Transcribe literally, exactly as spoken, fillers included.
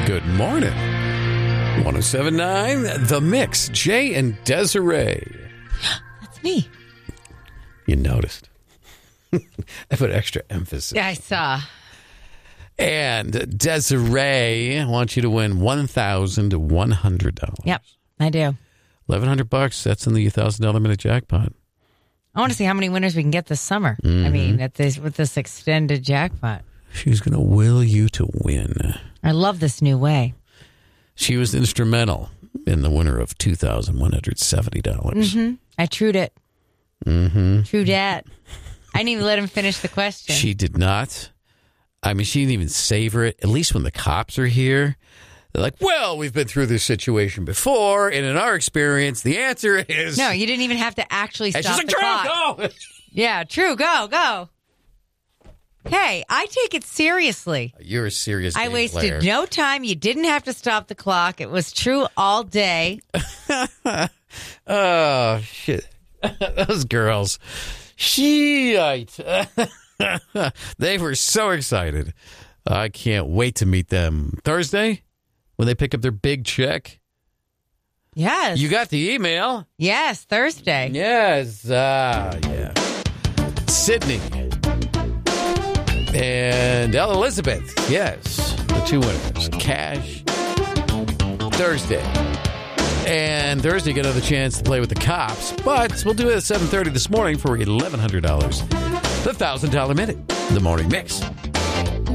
Good morning. one oh seven point nine, The Mix. Jay and Desiree. That's me. You noticed. I put extra emphasis. Yeah, I saw. And Desiree, I want you to win one thousand one hundred dollars. Yep, I do. eleven hundred bucks. That's in the one thousand dollars minute jackpot. I want to see how many winners we can get this summer. Mm-hmm. I mean, at this with this extended jackpot. She's going to will you to win. I love this new way. She was instrumental in the winner of two thousand one hundred seventy dollars. Mm-hmm. I trued it. Mm-hmm. True dat. I didn't even let him finish the question. She did not. I mean, she didn't even savor it. At least when the cops are here, they're like, well, we've been through this situation before, and in our experience, the answer is... No, you didn't even have to actually stop and she's like, the true, clock. go! Yeah, true, go, go. Hey, I take it seriously. You're a serious I game wasted player. no time. You didn't have to stop the clock. It was true all day. Oh, shit. Those girls. Shit. They were so excited. I can't wait to meet them Thursday when they pick up their big check. Yes. You got the email. Yes, Thursday. Yes. Ah, yeah. Sydney and Ella Elizabeth. Yes. The two winners. Cash Thursday. And Thursday, get another chance to play with the cops. But we'll do it at seven thirty this morning for eleven hundred dollars. The one thousand dollars minute. The Morning Mix.